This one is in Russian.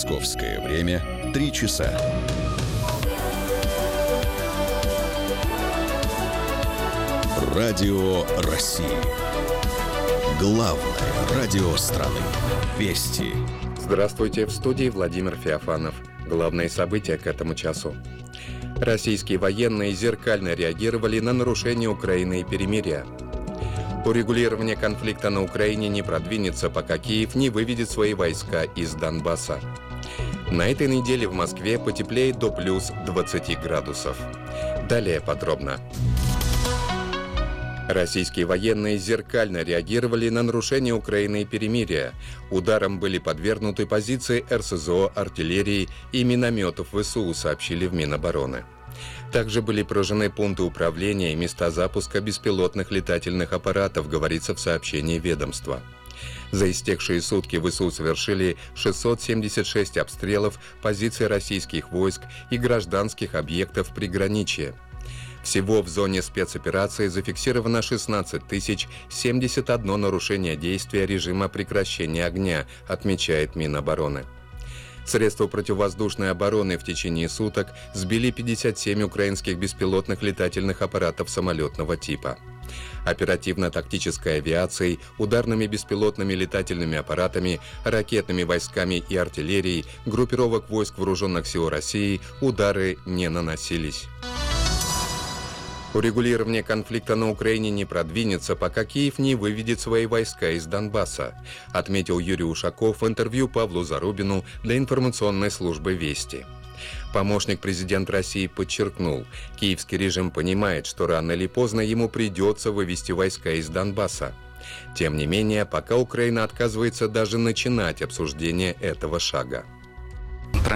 Московское время 3 часа. Радио России. Главное радио страны. Вести. Здравствуйте, в студии Владимир Феофанов. Главные события к этому часу. Российские военные зеркально реагировали на нарушение Украины и перемирия. Урегулирование конфликта на Украине не продвинется, пока Киев не выведет свои войска из Донбасса. На этой неделе в Москве потеплеет до плюс 20 градусов. Далее подробно. Российские военные зеркально реагировали на нарушение Украины и перемирия. Ударом были подвергнуты позиции РСЗО, артиллерии и минометов ВСУ, сообщили в Минобороны. Также были поражены пункты управления и места запуска беспилотных летательных аппаратов, говорится в сообщении ведомства. За истекшие сутки ВСУ совершили 676 обстрелов позиций российских войск и гражданских объектов приграничья. Всего в зоне спецоперации зафиксировано 16 071 нарушение действия режима прекращения огня, отмечает Минобороны. Средства противовоздушной обороны в течение суток сбили 57 украинских беспилотных летательных аппаратов самолетного типа. Оперативно-тактической авиацией, ударными беспилотными летательными аппаратами, ракетными войсками и артиллерией группировок войск вооруженных сил России удары не наносились. Урегулирование конфликта на Украине не продвинется, пока Киев не выведет свои войска из Донбасса, отметил Юрий Ушаков в интервью Павлу Зарубину для информационной службы «Вести». Помощник президента России подчеркнул, киевский режим понимает, что рано или поздно ему придется вывести войска из Донбасса. Тем не менее, пока Украина отказывается даже начинать обсуждение этого шага.